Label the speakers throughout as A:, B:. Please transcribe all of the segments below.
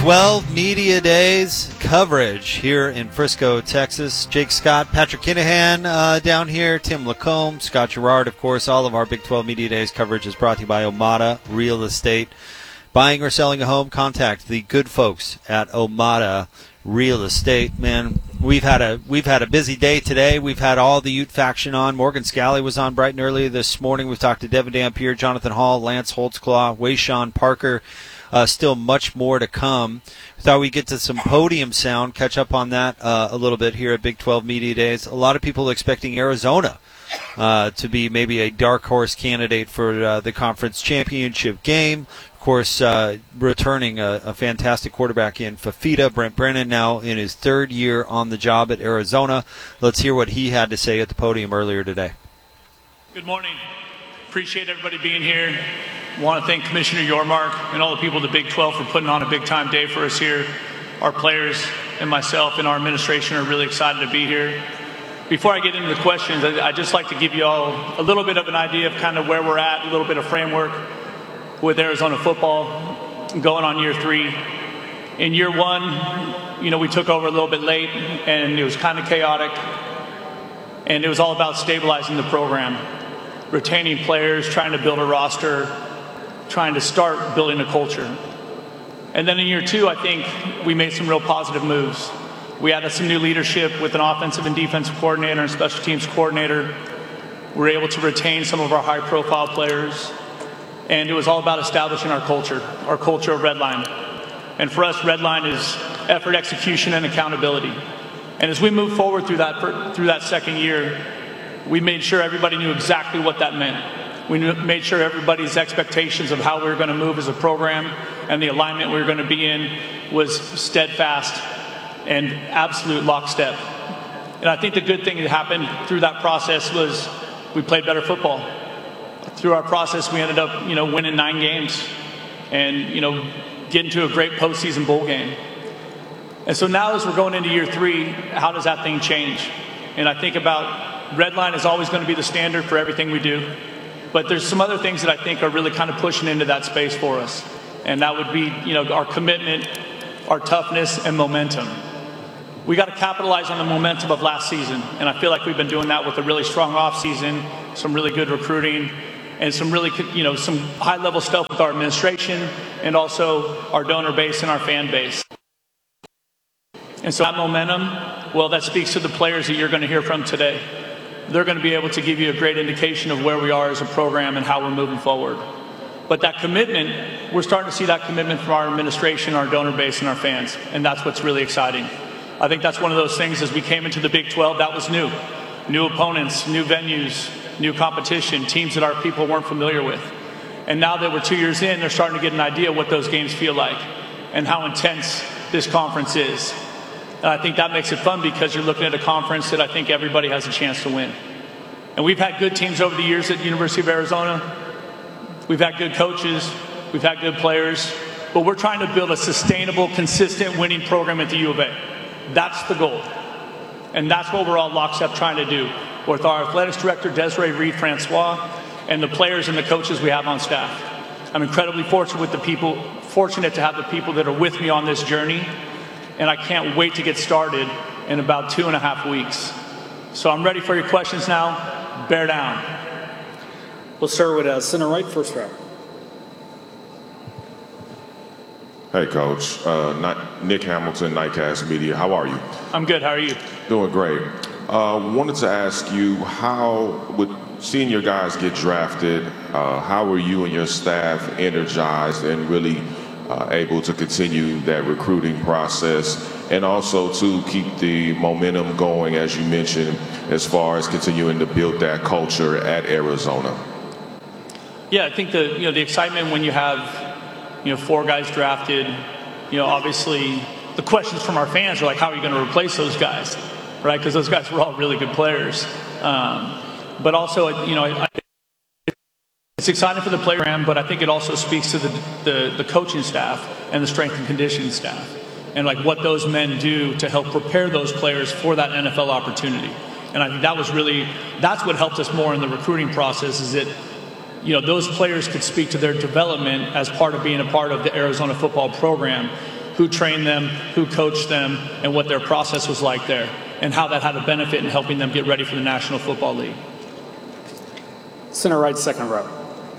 A: 12 Media Days coverage here in Frisco, Texas. Jake Scott, Patrick Kinahan down here, Tim Lacombe, Scott Gerard, of course. All of our Big 12 Media Days coverage is brought to you by Omada Real Estate. Buying or selling a home, contact the good folks at Omada Real Estate. Man, we've had a busy day today. We've had all the Ute faction on. Morgan Scalley was on bright and early this morning. We've talked to Devin Dampier, Jonathan Hall, Lance Holtzclaw, Wayshawn Parker. Still much more to come. We thought we'd get to some podium sound, catch up on that a little bit here at Big 12 Media Days. A lot of people expecting Arizona to be maybe a dark horse candidate for the conference championship game. Of course, returning a fantastic quarterback in Fafita. Brent Brennan now in his third year on the job at Arizona. Let's hear what he had to say at the podium earlier today.
B: Good morning. Appreciate everybody being here. Want to thank Commissioner Yormark and all the people of the Big 12 for putting on a big-time day for us here. Our players and myself and our administration are really excited to be here. Before I get into the questions, I'd just like to give you all a little bit of an idea of kind of where we're at, a little bit of framework with Arizona football going on year 3. In year 1, we took over a little bit late, and it was kind of chaotic, and it was all about stabilizing the program, retaining players, trying to build a roster, trying to start building a culture. And then in year 2, I think we made some real positive moves. We added some new leadership with an offensive and defensive coordinator and special teams coordinator. We were able to retain some of our high-profile players. And it was all about establishing our culture of Redline. And for us, Redline is effort, execution, and accountability. And as we move forward through that second year, we made sure everybody knew exactly what that meant. We made sure everybody's expectations of how we were going to move as a program and the alignment we were going to be in was steadfast and absolute lockstep. And I think the good thing that happened through that process was we played better football. Through our process, we ended up, winning 9 games and, getting to a great postseason bowl game. And so now as we're going into year 3, how does that thing change? And I think about Redline is always going to be the standard for everything we do. But there's some other things that I think are really kind of pushing into that space for us. And that would be, our commitment, our toughness, and momentum. We got to capitalize on the momentum of last season. And I feel like we've been doing that with a really strong offseason, some really good recruiting, and some really, some high-level stuff with our administration and also our donor base and our fan base. And so that momentum, well, that speaks to the players that you're going to hear from today. They're going to be able to give you a great indication of where we are as a program and how we're moving forward. But that commitment, we're starting to see that commitment from our administration, our donor base, and our fans. And that's what's really exciting. I think that's one of those things as we came into the Big 12, that was new. New opponents, new venues, new competition, teams that our people weren't familiar with. And now that we're 2 years in, they're starting to get an idea of what those games feel like and how intense this conference is. And I think that makes it fun because you're looking at a conference that I think everybody has a chance to win. And we've had good teams over the years at the University of Arizona. We've had good coaches. We've had good players. But we're trying to build a sustainable, consistent winning program at the U of A. That's the goal. And that's what we're all lockstep trying to do with our athletics director, Desiree Reed-Francois, and the players and the coaches we have on staff. I'm incredibly fortunate to have the people that are with me on this journey. And I can't wait to get started in about 2.5 weeks. So I'm ready for your questions now. Bear down.
C: We'll start with center right, first row.
D: Hey, Coach. Nick Hamilton, Nightcast Media. How are you?
B: I'm good. How are you?
D: Doing great. Wanted to ask you, how, with seeing your guys get drafted, how were you and your staff energized and really able to continue that recruiting process and also to keep the momentum going, as you mentioned, as far as continuing to build that culture at Arizona?
B: Yeah, I think the excitement when you have 4 guys drafted, obviously the questions from our fans are like, how are you going to replace those guys, right? Because those guys were all really good players. But also, it's exciting for the program, but I think it also speaks to the coaching staff and the strength and conditioning staff and like what those men do to help prepare those players for that NFL opportunity. And I think that's what helped us more in the recruiting process is that, those players could speak to their development as part of being a part of the Arizona football program who trained them, who coached them, and what their process was like there, and how that had a benefit in helping them get ready for the National Football League.
C: Center right, second row.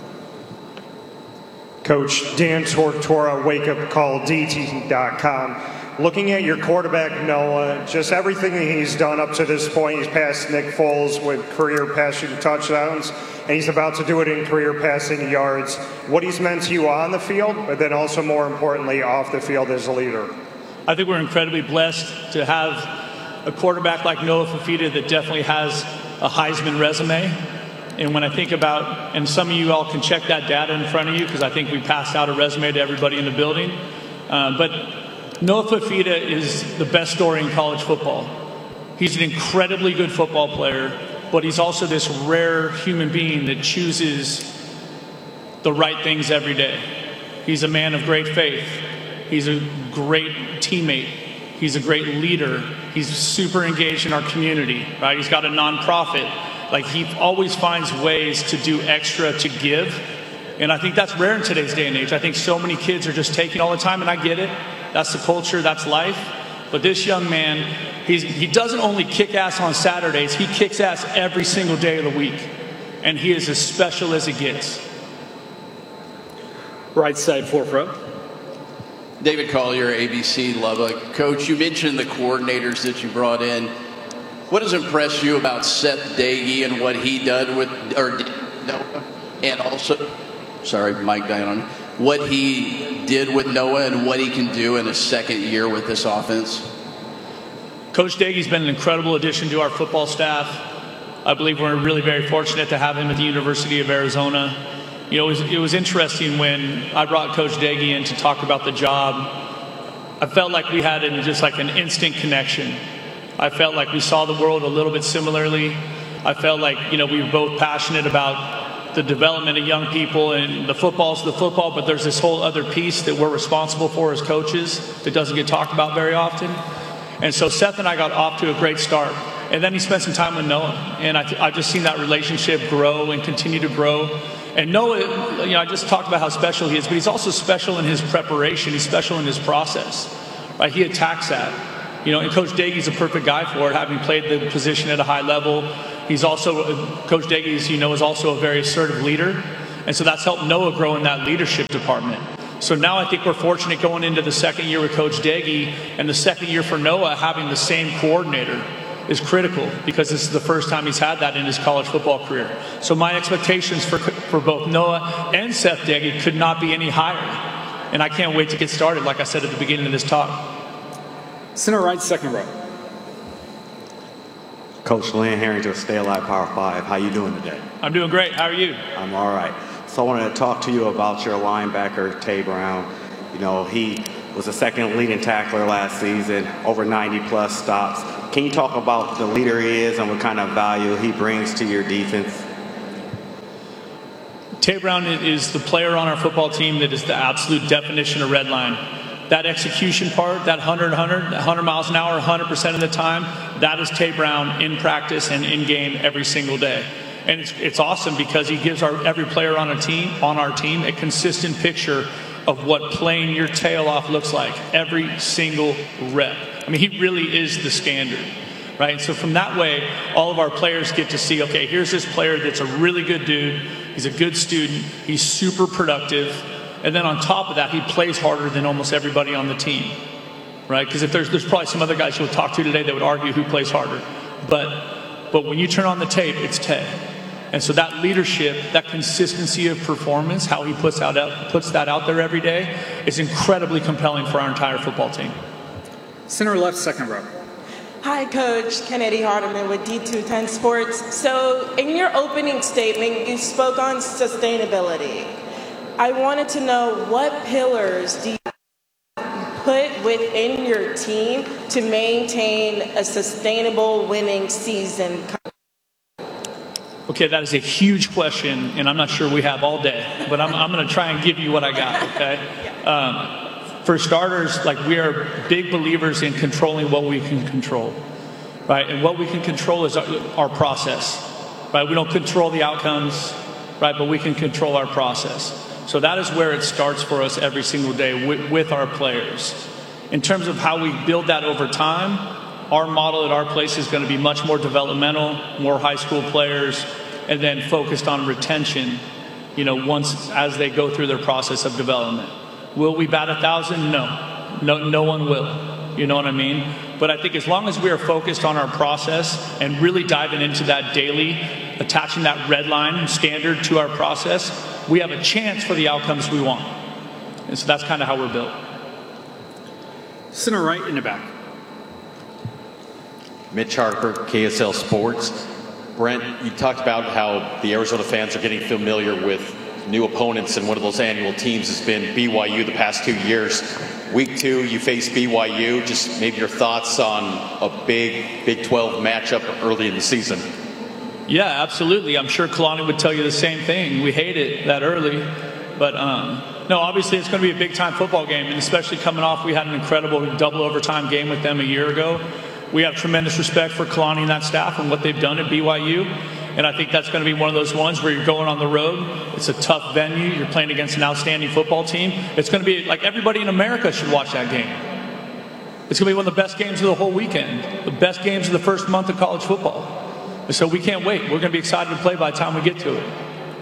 E: Coach Dan Tortora, wakeupcalldt.com. Looking at your quarterback, Noah, just everything that he's done up to this point, he's passed Nick Foles with career passing touchdowns, and he's about to do it in career passing yards. What he's meant to you on the field, but then also more importantly off the field as a leader.
B: I think we're incredibly blessed to have a quarterback like Noah Fifita that definitely has a Heisman resume. And when I think about, and some of you all can check that data in front of you because I think we passed out a resume to everybody in the building. But Noah Fifita is the best story in college football. He's an incredibly good football player, but he's also this rare human being that chooses the right things every day. He's a man of great faith. He's a great teammate. He's a great leader. He's super engaged in our community, right? He's got a nonprofit. Like, he always finds ways to do extra to give. And I think that's rare in today's day and age. I think so many kids are just taking all the time, and I get it. That's the culture, that's life. But this young man, he doesn't only kick ass on Saturdays, he kicks ass every single day of the week. And he is as special as it gets.
C: Right side, fourth row.
F: David Collier, ABC Lubbock. Coach, you mentioned the coordinators that you brought in. What has impressed you about Seth Doege and what he did with, Noah, and also, sorry, Mike Dion, what he did with Noah and what he can do in his second year with this offense?
B: Coach Doege's been an incredible addition to our football staff. I believe we're really very fortunate to have him at the University of Arizona. You know, it was interesting when I brought Coach Doege in to talk about the job. I felt like we had just like an instant connection. I felt like we saw the world a little bit similarly. I felt like, we were both passionate about the development of young people, and the football's the football, but there's this whole other piece that we're responsible for as coaches that doesn't get talked about very often. And so Seth and I got off to a great start. And then he spent some time with Noah, and I just seen that relationship grow and continue to grow. And Noah, I just talked about how special he is, but he's also special in his preparation. He's special in his process, right? He attacks that. And Coach Doege's a perfect guy for it, having played the position at a high level. He's also, Coach Doege, is also a very assertive leader. And so that's helped Noah grow in that leadership department. So now I think we're fortunate going into the second year with Coach Doege, and the second year for Noah having the same coordinator is critical because this is the first time he's had that in his college football career. So my expectations for both Noah and Seth Doege could not be any higher. And I can't wait to get started, like I said at the beginning of this talk.
C: Center right, second row.
G: Coach Lynn Harrington, Stay Alive Power 5. How you doing today?
B: I'm doing great. How are you?
G: I'm all right. So I wanted to talk to you about your linebacker, Tay Brown. He was the second leading tackler last season, over 90-plus stops. Can you talk about the leader he is and what kind of value he brings to your defense?
B: Tay Brown is the player on our football team that is the absolute definition of red line. That execution part, that 100 miles an hour, 100% of the time, that is Tay Brown in practice and in game every single day. And it's awesome because he gives every player on our team a consistent picture of what playing your tail off looks like every single rep. I mean, he really is the standard, right? So from that way, all of our players get to see, okay, here's this player that's a really good dude. He's a good student. He's super productive. And then on top of that, he plays harder than almost everybody on the team, right? Because if there's probably some other guys you'll talk to today that would argue who plays harder. But when you turn on the tape, it's Tay. And so that leadership, that consistency of performance, how he puts that out there every day, is incredibly compelling for our entire football team.
C: Center left, second row.
H: Hi, Coach. Kennedy Hardeman with D210 Sports. So in your opening statement, you spoke on sustainability. I wanted to know what pillars do you put within your team to maintain a sustainable winning season?
B: Okay, that is a huge question, and I'm not sure we have all day, but I'm going to try and give you what I got, okay? For starters, we are big believers in controlling what we can control, right? And what we can control is our process, right? We don't control the outcomes, right? But we can control our process. So that is where it starts for us every single day with our players. In terms of how we build that over time, our model at our place is going to be much more developmental, more high school players, and then focused on retention, once as they go through their process of development. Will we bat 1,000? No one will. You know what I mean? But I think as long as we are focused on our process and really diving into that daily, attaching that red line standard to our process, we have a chance for the outcomes we want. And so that's kind of how we're built.
C: Center right in the back.
I: Mitch Harper, KSL Sports. Brent, you talked about how the Arizona fans are getting familiar with new opponents, and one of those annual teams has been BYU the past 2 years. Week 2, you face BYU. Just maybe your thoughts on a big Big 12 matchup early in the season.
B: Yeah, absolutely. I'm sure Kalani would tell you the same thing. We hate it that early. But, no, obviously it's going to be a big-time football game, and especially coming off, we had an incredible double overtime game with them a year ago. We have tremendous respect for Kalani and that staff and what they've done at BYU. And I think that's going to be one of those ones where you're going on the road. It's a tough venue. You're playing against an outstanding football team. It's going to be like everybody in America should watch that game. It's going to be one of the best games of the whole weekend, the best games of the first month of college football. And so we can't wait. We're going to be excited to play by the time we get to it.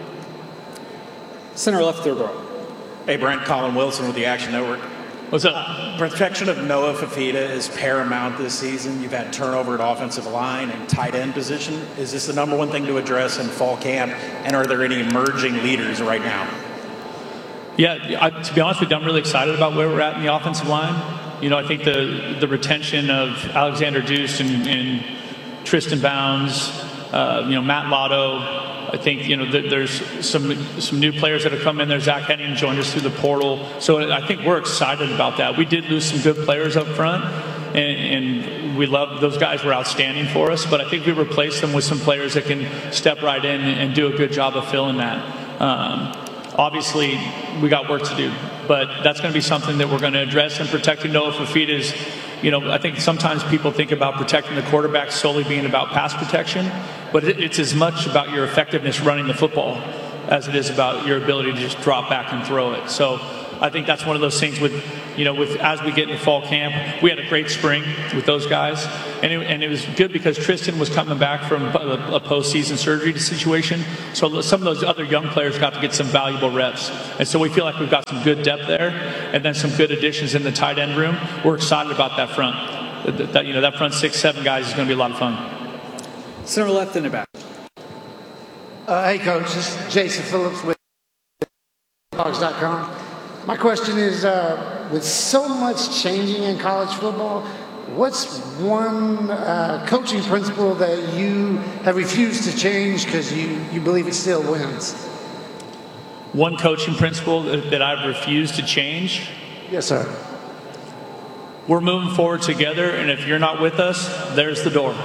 C: Center left, third row.
J: Hey, Brent, Colin Wilson with the Action Network.
B: What's up?
J: Protection of Noah Fafita is paramount this season. You've had turnover at offensive line and tight end position. Is this the number one thing to address in fall camp? And are there any emerging leaders right now?
B: Yeah, to be honest with you, I'm really excited about where we're at in the offensive line. I think the retention of Alexander Deuce and Tristan Bounds, Matt Lotto. I think there's some new players that have come in there. Zach Henning joined us through the portal, so I think we're excited about that. We did lose some good players up front, and we love those guys. Were outstanding for us, but I think we replaced them with some players that can step right in and do a good job of filling that. Obviously, we got work to do, but that's going to be something that we're going to address. And protecting Noah Fafita is, I think sometimes people think about protecting the quarterback solely being about pass protection, but it's as much about your effectiveness running the football as it is about your ability to just drop back and throw it. So I think that's one of those things with as we get into fall camp, we had a great spring with those guys, and it was good because Tristan was coming back from a postseason surgery situation, so some of those other young players got to get some valuable reps, and so we feel like we've got some good depth there, and then some good additions in the tight end room. We're excited about that front. That front 6-7 guys is going to be a lot of fun.
C: Center left in the back.
K: Hey, Coach. This is Jason Phillips with Dogs.com. My question is, with so much changing in college football, what's one coaching principle that you have refused to change because you believe it still wins?
B: One coaching principle that I've refused to change?
K: Yes, sir.
B: We're moving forward together, and if you're not with us, there's the door.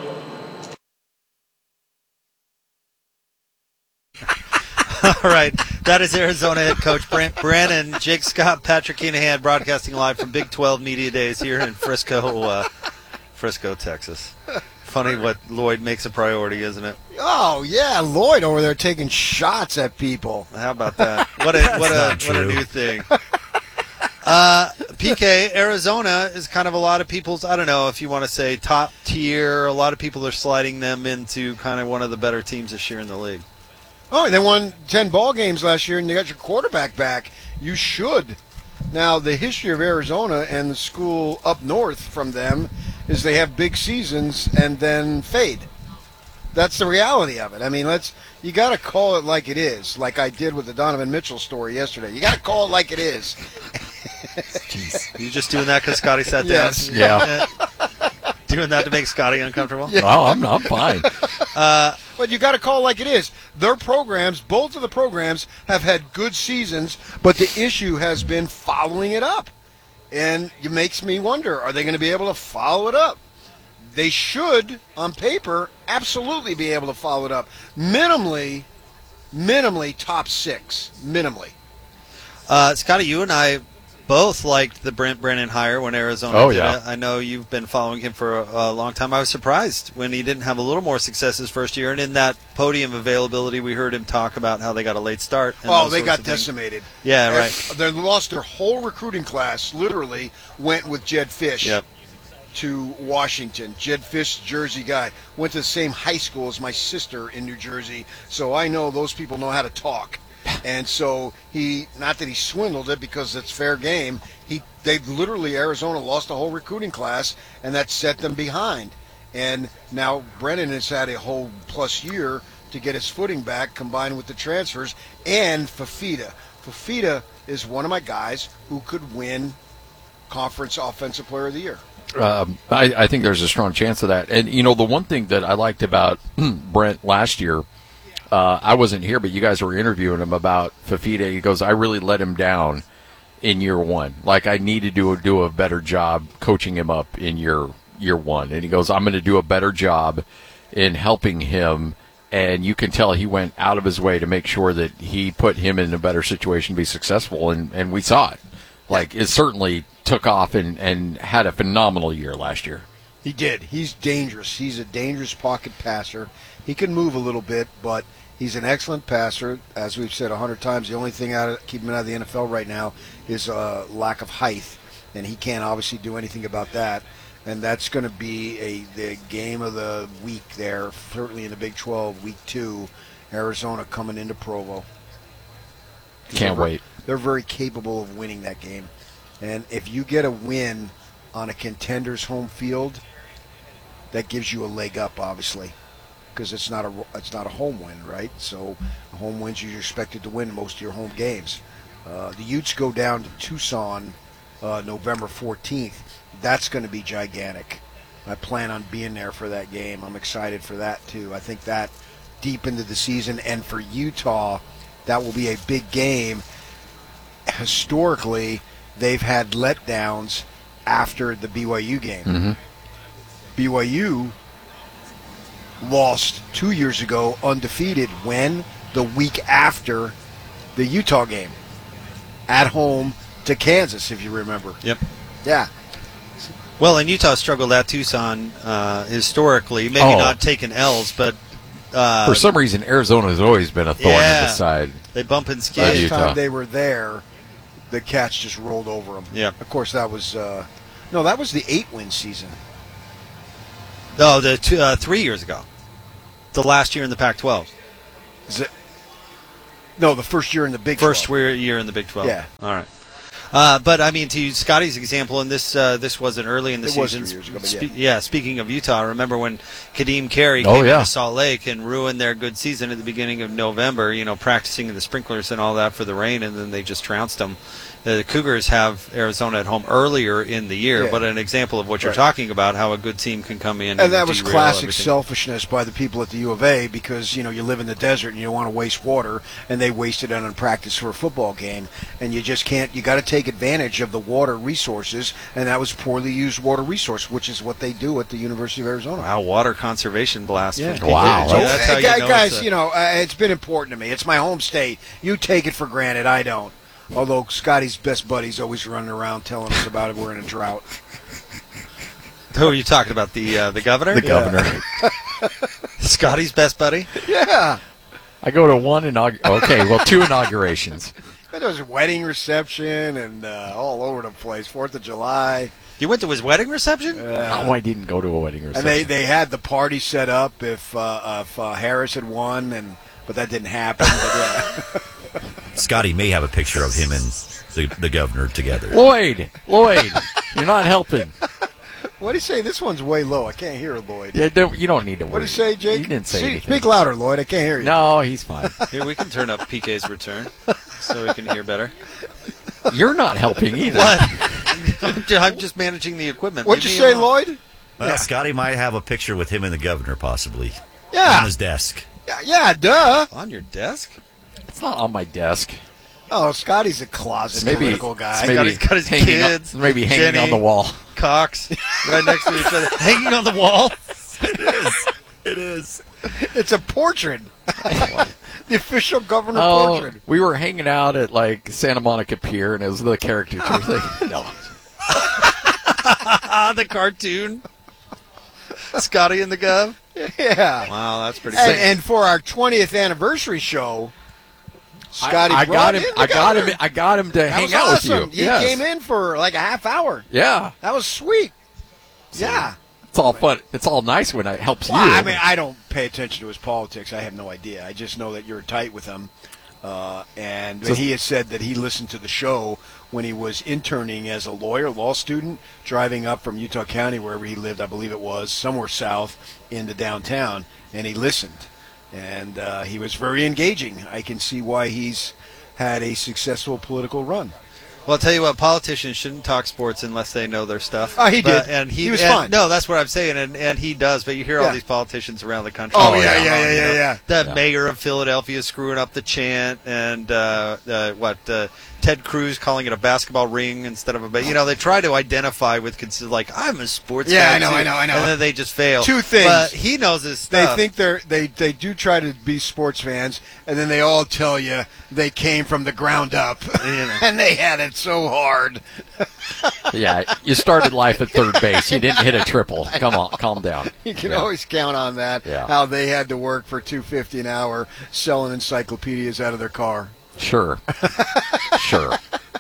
A: All right, that is Arizona head coach Brent Brennan, Jake Scott, Patrick Kinahan, broadcasting live from Big 12 Media Days here in Frisco, Texas. Funny what Lloyd makes a priority, isn't it?
L: Oh yeah, Lloyd over there taking shots at people.
A: How about that? What a new thing. PK, Arizona is kind of a lot of people's, I don't know if you want to say top tier. A lot of people are sliding them into kind of one of the better teams this year in the league.
L: Oh, they won 10 ball games last year, and you got your quarterback back. You should. Now, the history of Arizona and the school up north from them is they have big seasons and then fade. That's the reality of it. I mean, you got to call it like it is, like I did with the Donovan Mitchell story yesterday. You got to call it like it is.
A: Jeez. You just doing that because Scotty sat down?
L: Yes.
M: Yeah.
A: Doing that to make Scotty uncomfortable?
M: Yeah. Oh, I'm fine.
L: But you got to call it like it is. Their programs, both of the programs, have had good seasons, but the issue has been following it up. And it makes me wonder, are they going to be able to follow it up? They should, on paper, absolutely be able to follow it up. Minimally top 6. Minimally.
A: Scotty, you and I both liked the Brent Brennan hire when Arizona
M: Oh,
A: did
M: yeah.
A: it. I know you've been following him for a long time. I was surprised when he didn't have a little more success his first year. And in that podium availability, we heard him talk about how they got a late start. And
L: Oh,
A: those
L: they
A: sorts
L: got
A: of things.
L: decimated.
A: Yeah, right.
L: They lost their whole recruiting class, literally went with Jed Fish
A: Yep.
L: to Washington. Jed Fish, Jersey guy, went to the same high school as my sister in New Jersey, so I know those people know how to talk. And so not that he swindled it because it's fair game, they literally, Arizona lost the whole recruiting class, and that set them behind. And now Brennan has had a whole plus year to get his footing back, combined with the transfers, and Fafita. Fafita is one of my guys who could win Conference Offensive Player of the Year.
M: I think there's a strong chance of that. And, the one thing that I liked about Brent last year, I wasn't here, but you guys were interviewing him about Fafita. He goes, I really let him down in year one. Like, I needed to do a better job coaching him up in year one. And he goes, I'm going to do a better job in helping him. And you can tell he went out of his way to make sure that he put him in a better situation to be successful. And we saw it. Like, it certainly took off and had a phenomenal year last year.
L: He did. He's dangerous. He's a dangerous pocket passer. He can move a little bit, but he's an excellent passer. As we've said 100 times, the only thing keeping him out of the NFL right now is lack of height, and he can't obviously do anything about that. And that's going to be the game of the week there, certainly in the Big 12, Week 2, Arizona coming into Provo.
M: Can't wait.
L: They're very capable of winning that game. And if you get a win on a contender's home field, that gives you a leg up, obviously, because it's not a home win, right? So home wins, you're expected to win most of your home games. The Utes go down to Tucson November 14th. That's going to be gigantic. I plan on being there for that game. I'm excited for that, too. I think that deep into the season, and for Utah, that will be a big game. Historically, they've had letdowns after the BYU game.
M: Mm-hmm.
L: BYU lost 2 years ago undefeated when? The week after the Utah game. At home to Kansas, if you remember.
A: Yep.
L: Yeah.
A: Well, and Utah struggled at Tucson historically, maybe not taking L's, but
M: for some reason, Arizona has always been a thorn in the side.
A: They bump and skid.
L: Last time they were there, the Cats just rolled over them.
A: Yeah.
L: Of course, that was that was the 8-win season.
A: No, the 3 years ago, the last year in the Pac-12.
L: Is it? No, the first year in the Big 12.
A: First year in the Big 12.
L: Yeah.
A: All right. But I mean, to use Scotty's example, and this wasn't early in the season.
L: Was 3 years ago, but
A: Speaking of Utah, remember when Kadeem Carey came into Salt Lake and ruined their good season at the beginning of November? Practicing in the sprinklers and all that for the rain, and then they just trounced them. The Cougars have Arizona at home earlier in the year, but an example of what you're talking about, how a good team can come in.
L: And that was
A: derail
L: classic
A: everything.
L: selfishness by the people at the U of A because, you live in the desert and you don't want to waste water, and they wasted it on practice for a football game. And you just can't, you got to take advantage of the water resources, and that was poorly used water resource, which is what they do at the University of Arizona.
A: Wow, water conservation blast.
L: Yeah.
A: Wow. That's how
L: Guys, it's been important to me. It's my home state. You take it for granted. I don't. Although Scotty's best buddy's always running around telling us about it. We're in a drought.
A: Who are you talking about? The governor?
M: The governor.
A: Scotty's best buddy?
L: Yeah.
M: I go to one two inaugurations.
L: There was a wedding reception and all over the place. 4th of July.
A: You went to his wedding reception?
M: No, I didn't go to a wedding reception.
L: And they had the party set up if Harris had won, but that didn't happen. But, yeah.
N: Scotty may have a picture of him and the governor together.
M: Lloyd, you're not helping.
L: What did he say? This one's way low. I can't hear it, Lloyd.
M: Yeah, you don't need to worry.
L: What did he say, Jake?
M: He didn't say anything.
L: Speak louder, Lloyd. I can't hear you.
M: No, he's fine.
A: Here, we can turn up PK's return so we can hear better.
M: You're not helping either.
A: What? I'm just managing the equipment.
L: What'd you say, Lloyd?
N: Well, Scotty might have a picture with him and the governor, possibly.
L: Yeah.
N: On his desk.
L: Yeah, duh.
A: On your desk?
M: It's not on my desk.
L: Oh, Scotty's a closet political guy.
A: He's got his kids.
M: Maybe hanging
A: Jenny,
M: on the wall.
A: Cox, right next to each other. Hanging on the wall?
N: It is. It is.
L: It's a portrait. The official governor
M: Oh,
L: portrait.
M: we were hanging out at like Santa Monica Pier, and it was the caricature thing. No.
A: The cartoon. Scotty and the Gov.
L: Yeah.
A: Wow, that's pretty
L: And,
A: cool.
L: and for our 20th anniversary show, Scotty
M: I
L: brought
M: got him.
L: in the
M: I got him.
L: governor.
M: I got him to
L: That
M: hang
L: was
M: out
L: awesome.
M: with you.
L: He
M: Yes.
L: came in for like a half hour.
M: Yeah.
L: That was sweet. Yeah.
M: It's all fun. It's all nice when it helps
L: Well,
M: you.
L: I mean, I don't pay attention to his politics. I have no idea. I just know that you're tight with him. And
M: So-
L: he has said that he listened to the show when he was interning as a law student, driving up from Utah County, wherever he lived, I believe it was, somewhere south into downtown, and he listened. And he was very engaging. I can see why he's had a successful political run.
A: Well, I'll tell you what, politicians shouldn't talk sports unless they know their stuff.
L: Oh, he did.
A: And
L: He was
A: and-
L: fine.
A: No, that's what I'm saying, and he does. But you hear all
L: Yeah.
A: these politicians around the country.
L: Oh, yeah.
A: The mayor of Philadelphia screwing up the chant, and Ted Cruz calling it a basketball ring instead of a. They try to identify with like I'm a sports.
L: Yeah,
A: guy
L: I
A: too,
L: know.
A: And then they just fail.
L: Two things.
A: But he knows his stuff.
L: They think they do try to be sports fans, and then they all tell you they came from the ground up, and they had it so hard.
M: Yeah, you started life at third base. You didn't hit a triple. Come on, calm down.
L: You can
M: Yeah.
L: always count on that.
M: Yeah.
L: How they had to work for $2.50 an hour selling encyclopedias out of their car.
M: Sure. Sure.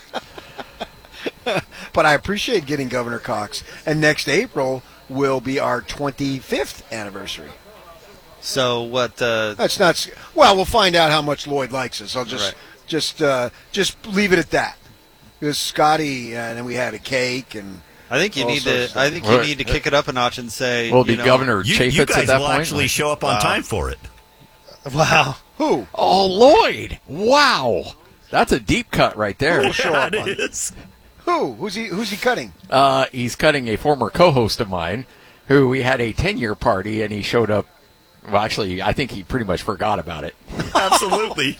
L: But I appreciate getting Governor Cox, and next April will be our 25th anniversary.
A: So what?
L: That's not. Well, we'll find out how much Lloyd likes us. I'll just leave it at that. Because Scotty, and then we had a cake, and
A: I think you
L: all
A: need
L: sorts
A: to.
L: of
A: I
L: stuff.
A: think you need to kick it up a notch and say.
M: Will it be Governor
N: You
M: Chaffetz
N: guys
M: at that
N: will
M: point?
N: actually show up on time for it.
A: Wow.
L: Who?
M: Oh, Lloyd! Wow, that's a deep cut right there.
L: We'll show up
N: It
L: on it.
N: is.
L: Who? Who's he cutting?
M: He's cutting a former co-host of mine, who we had a 10-year party, and he showed up. Well, actually, I think he pretty much forgot about it.
N: Absolutely.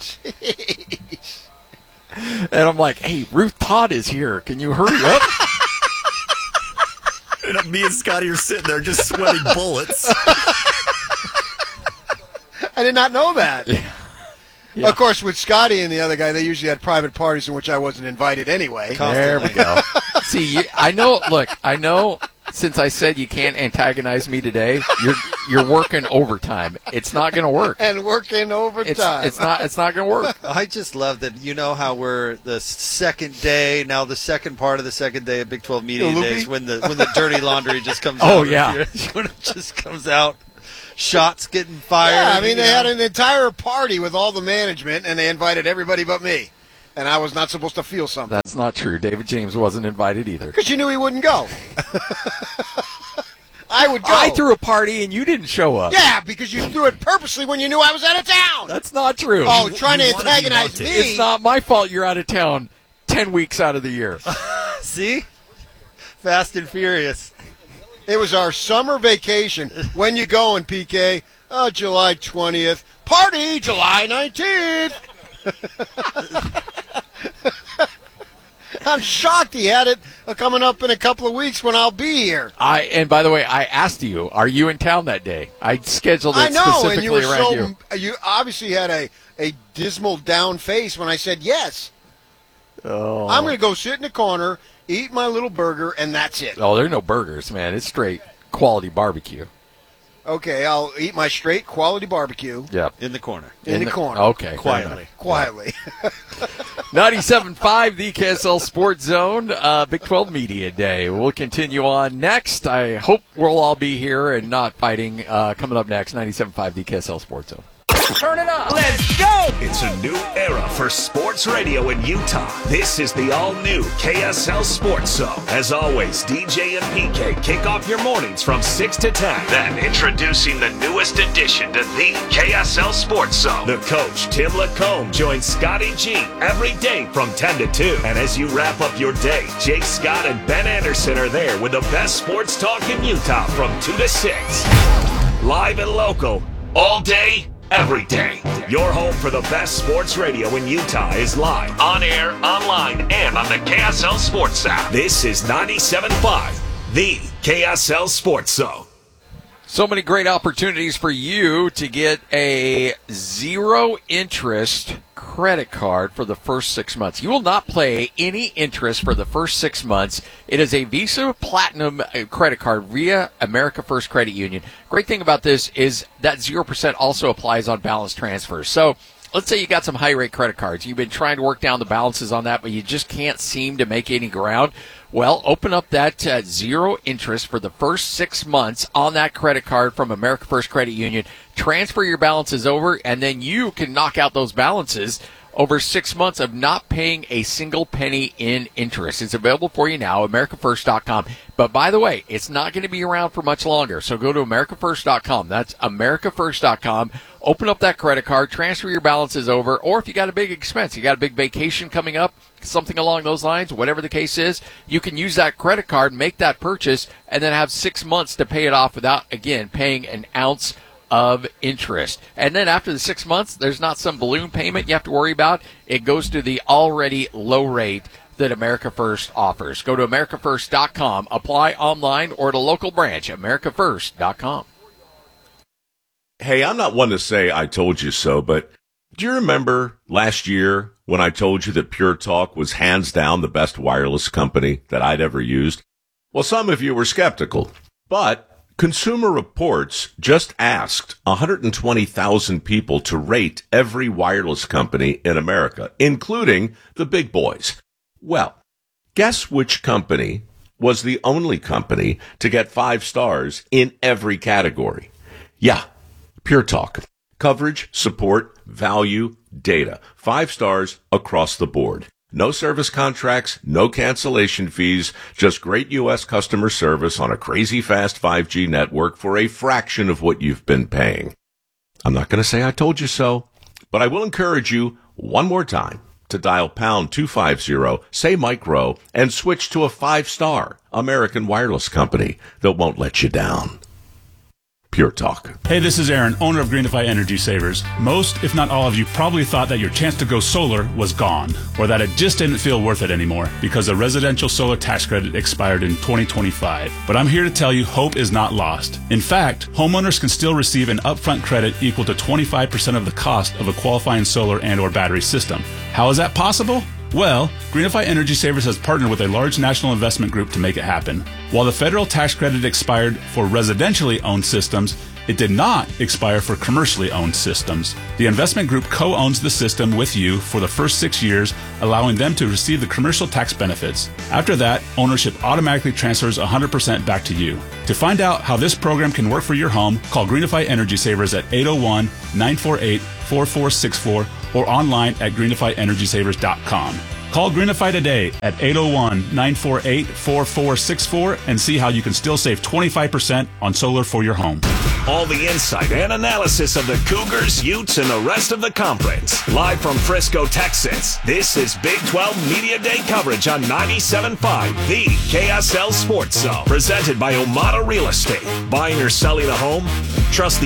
M: And I'm like, "Hey, Ruth Todd is here. Can you hurry up?"
N: And me and Scotty are sitting there just sweating bullets.
L: I did not know that.
M: Yeah.
L: Of course, with Scotty and the other guy, they usually had private parties in which I wasn't invited anyway.
M: There we go. See, I know. Look, I know. Since I said you can't antagonize me today, you're working overtime. It's not going to work.
L: And working overtime.
M: It's not going to work.
A: I just love that. You know how we're the second day now, the second part of the second day of Big 12 Media
L: Loopy?
A: Days when the dirty laundry just comes out.
M: Oh, yeah.
A: When it just comes out. Shots getting fired.
L: Yeah, I mean, they had an entire party with all the management, and they invited everybody but me. And I was not supposed to feel something.
M: That's not true. David James wasn't invited either.
L: Because you knew he wouldn't go. I would go.
M: I threw a party and you didn't show up.
L: Yeah, because you threw it purposely when you knew I was out of town.
M: That's not true.
L: Oh, trying to
N: you wanted, you
L: antagonize
N: wanted.
L: me.
M: It's not my fault you're out of town 10 weeks out of the year.
A: See? Fast and Furious.
L: It was our summer vacation. When you going, PK? July 20th. Party, July 19th. I'm shocked he had it coming up in a couple of weeks when I'll be here.
M: And by the way, I asked you, are you in town that day? I scheduled it
L: I know,
M: specifically
L: and you were
M: around
L: so you obviously had a dismal down face when I said yes.
M: Oh.
L: I'm going to go sit in the corner, eat my little burger, and that's it.
M: Oh, there are no burgers, man. It's straight quality barbecue.
L: Okay, I'll eat my straight quality barbecue.
M: Yep.
A: In the corner.
L: In the corner.
M: Okay.
A: Quietly.
L: Quietly.
M: 97.5, the KSL Sports Zone, Big 12 Media Day. We'll continue on next. I hope we'll all be here and not fighting. Coming up next, 97.5, the KSL Sports Zone.
O: Turn it up. Let's go.
P: It's a new era for sports radio in Utah. This is the all-new KSL Sports Zone. As always, DJ and PK kick off your mornings from 6 to 10. Then introducing the newest addition to the KSL Sports Zone. The coach, Tim Lacombe, joins Scotty G every day from 10 to 2. And as you wrap up your day, Jake Scott and Ben Anderson are there with the best sports talk in Utah from 2 to 6. Live and local, all day, every day. Your home for the best sports radio in Utah is live, on air, online, and on the KSL Sports app. This is 97.5, the KSL Sports Zone.
M: So many great opportunities for you to get a zero-interest credit card for the first 6 months. You will not pay any interest for the first 6 months. It is a Visa Platinum credit card via America First Credit Union. Great thing about this is that 0% also applies on balance transfers. So let's say you got some high-rate credit cards. You've been trying to work down the balances on that, but you just can't seem to make any ground. Well, open up that zero interest for the first 6 months on that credit card from America First Credit Union. Transfer your balances over, and then you can knock out those balances over 6 months of not paying a single penny in interest. It's available for you now, AmericaFirst.com. But by the way, it's not going to be around for much longer. So go to AmericaFirst.com. That's AmericaFirst.com. Open up that credit card, transfer your balances over, or if you got a big expense, you got a big vacation coming up, something along those lines, whatever the case is, you can use that credit card, make that purchase, and then have 6 months to pay it off without, again, paying an ounce of interest. And then after the 6 months, there's not some balloon payment you have to worry about. It goes to the already low rate that America First offers. Go to AmericaFirst.com, apply online or at a local branch, AmericaFirst.com.
Q: Hey, I'm not one to say I told you so, but do you remember last year when I told you that Pure Talk was hands down the best wireless company that I'd ever used? Well, some of you were skeptical, but Consumer Reports just asked 120,000 people to rate every wireless company in America, including the big boys. Well, guess which company was the only company to get 5 stars in every category? Yeah, Pure Talk. Coverage, support, value, data. 5 stars across the board. No service contracts, no cancellation fees, just great U.S. customer service on a crazy fast 5G network for a fraction of what you've been paying. I'm not going to say I told you so, but I will encourage you one more time to dial pound 250, say Mike Rowe, and switch to a 5-star American wireless company that won't let you down. Pure Talk.
R: Hey, this is Aaron, owner of Greenify Energy Savers. Most, if not all of you, probably thought that your chance to go solar was gone, or that it just didn't feel worth it anymore because the residential solar tax credit expired in 2025. But I'm here to tell you hope is not lost. In fact, homeowners can still receive an upfront credit equal to 25% of the cost of a qualifying solar and or battery system. How is that possible? Well, Greenify Energy Savers has partnered with a large national investment group to make it happen. While the federal tax credit expired for residentially owned systems, it did not expire for commercially owned systems. The investment group co-owns the system with you for the first 6 years, allowing them to receive the commercial tax benefits. After that, ownership automatically transfers 100% back to you. To find out how this program can work for your home, call Greenify Energy Savers at 801-948-4464 or online at greenifyenergysavers.com. Call Greenify today at 801-948-4464 and see how you can still save 25% on solar for your home.
P: All the insight and analysis of the Cougars, Utes, and the rest of the conference. Live from Frisco, Texas, this is Big 12 Media Day coverage on 97.5, the KSL Sports Zone. Presented by Omada Real Estate. Buying or selling a home? Trust the